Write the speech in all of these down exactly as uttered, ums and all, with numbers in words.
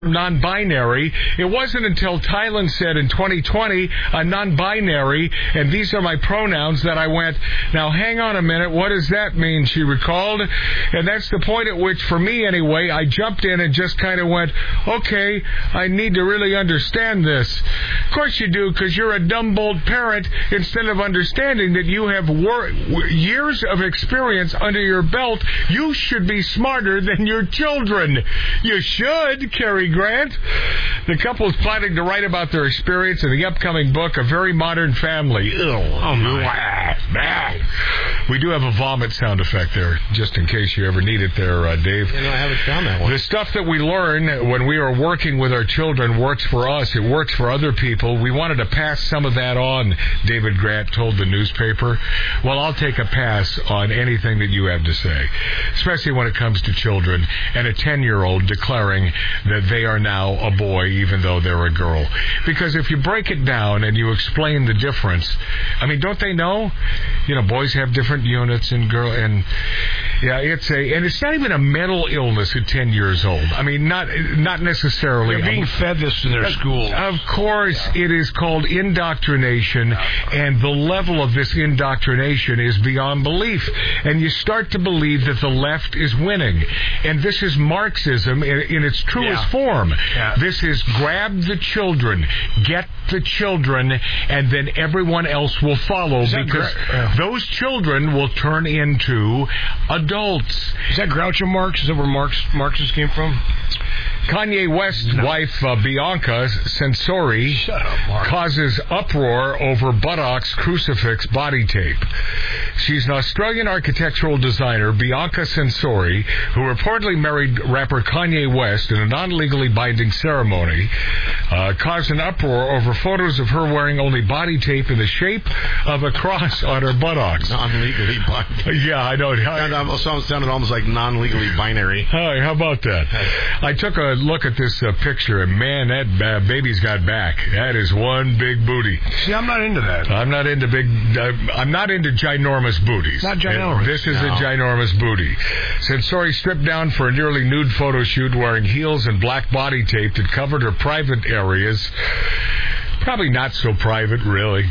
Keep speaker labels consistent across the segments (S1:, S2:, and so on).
S1: non-binary. It wasn't until Thailand said in twenty twenty, a non-binary, and these are my pronouns, that I went, now hang on a minute, what does that mean, she recalled. And that's the point at which, for me anyway, I jumped in and just kind of went, okay, I need to really understand this. Of course you do, because you're a dumb, bold parent, instead of understanding that you have wor- years of experience under your belt. You should be smarter than your children. You should, Cary Grant. The couple is planning to write about their experience in the upcoming book, A Very Modern Family. Ew. Oh, my. We do have a vomit sound effect there, just in case you ever need it there, uh, Dave.
S2: You know, I haven't found that one.
S1: The stuff that we learn when we are working with our children works for us. It works for other people. We wanted to pass some of that on, David Grant told the newspaper. Well, I'll take a pass on anything that you have to say, especially when it comes to children and a ten-year-old declaring that they are now a boy even though they're a girl. Because if you break it down and you explain the difference, I mean, don't they know? You know, boys have different units and girl, and yeah, it's a, and it's not even a mental illness at ten years old. I mean, not not necessarily.
S3: They're being fed this in their
S1: uh,
S3: schools.
S1: Of course, yeah. It is called indoctrination, yeah. And the level of this indoctrination is beyond belief. And you start to believe that the left is winning, and this is Marxism in, in its truest
S3: yeah.
S1: form.
S3: Yeah.
S1: This is grab the children, get the children, and then everyone else will follow, because
S3: gra- yeah.
S1: those children will turn into adults.
S3: Is that Groucho Marx? Is that where Marx Marxist came from?
S1: Kanye West's no. wife, uh, Bianca Censori,
S3: Shut up,
S1: causes uproar over buttocks crucifix body tape. She's an Australian architectural designer, Bianca Censori, who reportedly married rapper Kanye West in a non-legally binding ceremony, uh, caused an uproar over photos of her wearing only body tape in the shape of a cross on her buttocks.
S2: Non-legally binding.
S1: Yeah, I know.
S2: It sounded almost like non-legally binary.
S1: Hi, how about that? I took a look at this uh, picture, and man, that uh, baby's got back. That is one big booty.
S3: See, I'm not into that.
S1: I'm not into big. Uh, I'm not into ginormous booties.
S3: Not ginormous.
S1: And this is
S3: no.
S1: a ginormous booty. Censori stripped down for a nearly nude photo shoot wearing heels and black body tape that covered her private areas. Probably not so private, really.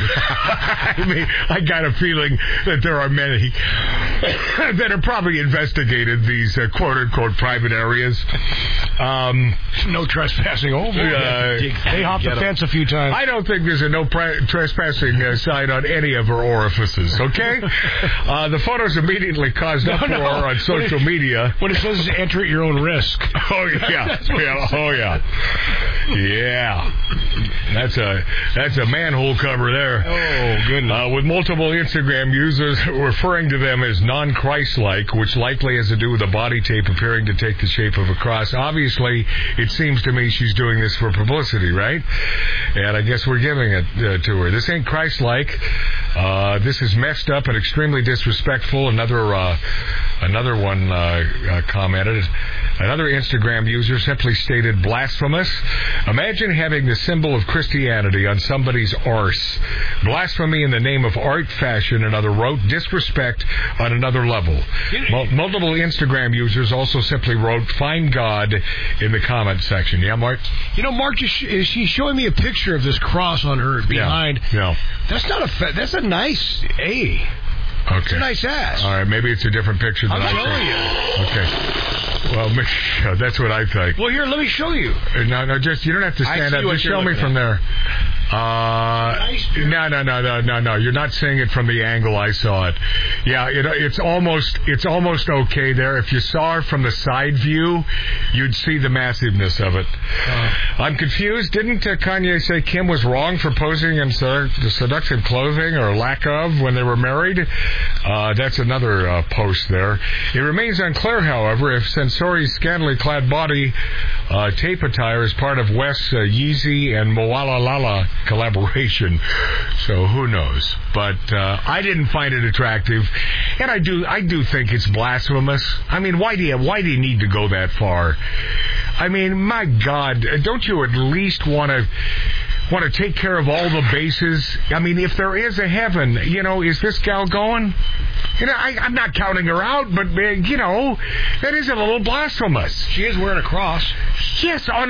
S1: I mean, I got a feeling that there are many that have probably investigated these uh, quote-unquote private areas. Um,
S3: no trespassing over.
S1: Uh,
S3: they hopped the fence a few times.
S1: I don't think there's a no pri- trespassing uh, sign on any of her orifices, okay? uh, the photos immediately caused
S3: no,
S1: uproar
S3: no.
S1: on social
S3: when it,
S1: media.
S3: When it says enter at your own risk.
S1: Oh, yeah. yeah. Oh, yeah. Yeah. That's a that's a manhole cover there.
S3: Oh, goodness.
S1: Uh, with multiple Instagram users referring to them as non-Christ-like, which likely has to do with the body tape appearing to take the shape of a cross. Obviously, it seems to me she's doing this for publicity, right? And I guess we're giving it uh, to her. This ain't Christ-like. Uh, this is messed up and extremely disrespectful. Another uh, another one uh, uh, commented. Another Instagram user simply stated, blasphemous. Imagine having the symbol of Christianity on somebody's arse. Blasphemy in the name of art, fashion, another wrote. Disrespect on another level. Mul- multiple Instagram users also simply wrote, find God in the comment section. Yeah, Mark?
S3: You know, Mark, is she, is she showing me a picture of this cross on her behind?
S1: Yeah. yeah.
S3: That's not a, fa- that's a nice A.
S1: Okay.
S3: It's a nice ass.
S1: All right, maybe it's a different picture than
S3: I'm
S1: I
S3: showing you.
S1: Okay. Well, that's what I think.
S3: Well, here, let me show you.
S1: No, no, just you don't have to stand up. Just show me from there. Uh, no, no, no, no, no, no. You're not seeing it from the angle I saw it. Yeah, it, it's almost, it's almost okay there. If you saw it from the side view, you'd see the massiveness of it. Uh, I'm confused. Didn't uh, Kanye say Kim was wrong for posing in sedu- seductive clothing or lack of when they were married? Uh, that's another uh, post there. It remains unclear, however, if Censori's scantily clad body uh, tape attire is part of West's uh, Yeezy and Moalalala collaboration. So who knows? But uh, I didn't find it attractive, and I do I do think it's blasphemous. I mean, why do you why do you need to go that far? I mean, my God, don't you at least want to want to take care of all the bases? I mean, if there is a heaven, you know, is this gal going? You know, I, I'm not counting her out, but, man, you know, that is a little blasphemous.
S3: She is wearing a cross.
S1: Yes, on